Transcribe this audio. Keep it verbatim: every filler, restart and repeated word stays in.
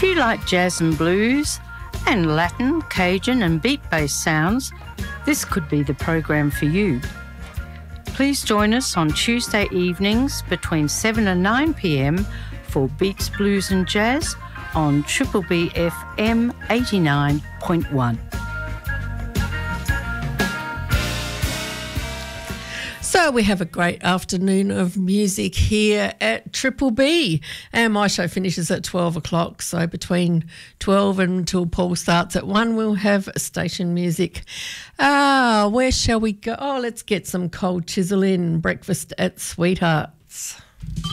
you like jazz and blues and Latin, Cajun and beat-based sounds, this could be the program for you. Please join us on Tuesday evenings between seven and nine p m for Beats, Blues and Jazz on Triple B F M eighty-nine point one. So we have a great afternoon of music here at Triple B, and my show finishes at twelve o'clock, so between twelve and until Paul starts at one, we'll have station music. Ah, where shall we go? Oh, let's get some cold chisel in, breakfast at Sweethearts.